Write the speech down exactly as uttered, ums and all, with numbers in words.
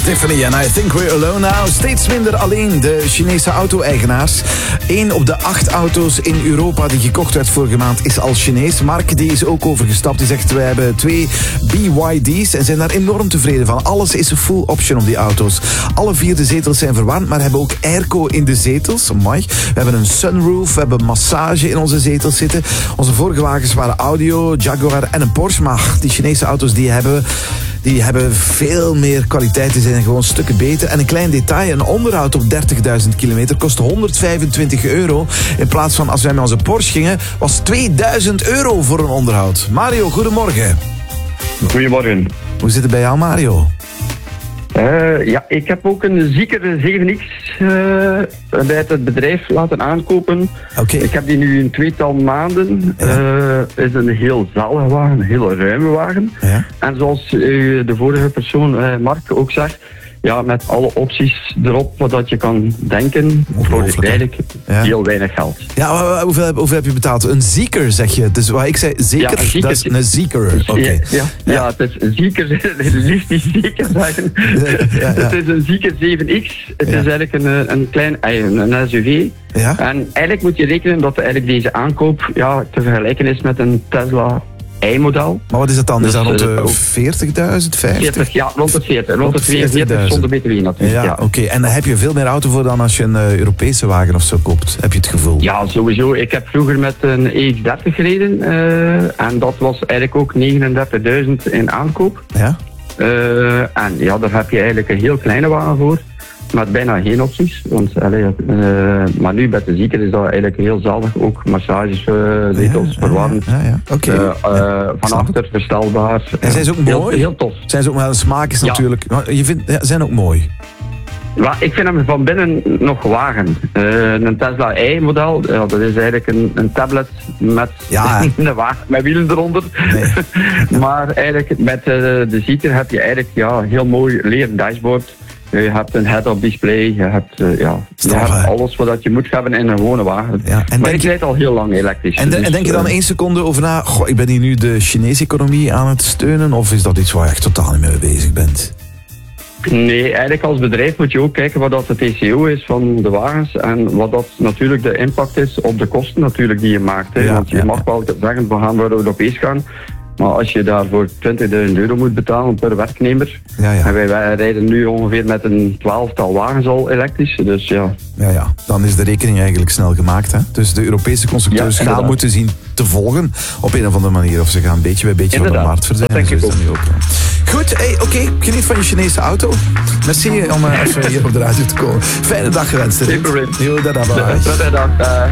Tiffany en I Think We're Alone Now. Steeds minder alleen de Chinese auto-eigenaars. Eén op de acht auto's in Europa die gekocht werd vorige maand is al Chinees. Mark die is ook overgestapt. Die zegt, wij hebben twee B Y D's en zijn daar enorm tevreden van. Alles is een full option op die auto's. Alle vier de zetels zijn verwarmd, maar hebben ook airco in de zetels. Amai. We hebben een sunroof, we hebben massage in onze zetels zitten. Onze vorige wagens waren audio, Jaguar en een Porsche. Maar die Chinese auto's die hebben... Die hebben veel meer kwaliteit, die zijn gewoon stukken beter. En een klein detail, een onderhoud op dertigduizend kilometer kost honderdvijfentwintig euro. In plaats van, als wij met onze Porsche gingen, was tweeduizend euro voor een onderhoud. Mario, goedemorgen. Goedemorgen. Hoe zit het bij jou, Mario? Uh, ja, ik heb ook een Zeekr zeven X uh, bij het bedrijf laten aankopen. Okay. Ik heb die nu een tweetal maanden. Het ja. uh, is een heel zalige wagen, een heel ruime wagen. Ja. En zoals uh, de vorige persoon, uh, Mark, ook zegt, ja, met alle opties erop wat je kan denken, voor eigenlijk ja. heel weinig geld. Ja, hoeveel, hoeveel heb je betaald? Een Zeekr, zeg je. Dus wat ik zei, zeker, ja, dat is een Zeekr. Okay. Ja, ja, ja. ja, het is een Zeekr, liefst niet zeker zeggen. Ja, ja. Het is een Zeekr zeven X. Het ja. is eigenlijk een, een klein een, een S U V. Ja. En eigenlijk moet je rekenen dat eigenlijk deze aankoop ja, te vergelijken is met een Tesla I-model. Maar wat is dat dan? Dus, is dat rond de veertigduizend, vijftig? veertig, ja, rond de veertig. Rond de tweeënveertig zonder B T W natuurlijk. Ja, ja. Oké. Okay. En dan heb je veel meer auto voor dan als je een uh, Europese wagen of zo koopt. Heb je het gevoel? Ja, sowieso. Ik heb vroeger met een E X dertig gereden. Uh, en dat was eigenlijk ook negenendertigduizend in aankoop. Ja. Uh, en ja, daar heb je eigenlijk een heel kleine wagen voor. Met bijna geen opties. Want, allee, uh, maar nu met de Zeekr is dat eigenlijk heel zalig. Ook massages, uh, zetels, ja, verwarmd. Ja, ja. Okay. Uh, uh, ja, van achter verstelbaar. En zijn ze ook heel, mooi? Heel tof. Zijn ze ook, maar de smaak is ja. natuurlijk... Je vindt, ja, zijn ook mooi. Ja, ik vind hem van binnen nog wagen. Uh, een Tesla I-model, uh, dat is eigenlijk een, een tablet met ja. een wagen met wielen eronder. Nee. Maar eigenlijk met uh, de Zeekr heb je eigenlijk ja, heel mooi leren dashboard. Je hebt een head-up display, je hebt, uh, ja, Staf, je hebt alles wat je moet hebben in een gewone wagen. Ja, en maar ik rijd al heel lang elektrisch. En, de, dus, en denk je dan uh, één seconde over na, goh, ik ben hier nu de Chinese economie aan het steunen, of is dat iets waar je echt totaal niet mee bezig bent? Nee, eigenlijk als bedrijf moet je ook kijken wat dat de T C O is van de wagens en wat dat natuurlijk de impact is op de kosten natuurlijk die je maakt. Hè. Ja, Want je ja, mag ja. wel zeggen, we gaan we Europees gaan. Maar als je daarvoor twintigduizend euro moet betalen per werknemer, ja, ja. en wij, wij rijden nu ongeveer met een twaalftal wagens al elektrisch, dus ja. Ja, ja, dan is de rekening eigenlijk snel gemaakt. Hè? Dus de Europese constructeurs ja, gaan moeten zien te volgen op een of andere manier, of ze gaan beetje bij beetje inderdaad. Van de markt verdwijnen. Dat denk ik ook. ook ja. Goed, hey, oké, okay, geniet van je Chinese auto. Merci om uh, even hier op de radio te komen. Fijne dag gewenst. Super. Jo, dag, dag. Dag.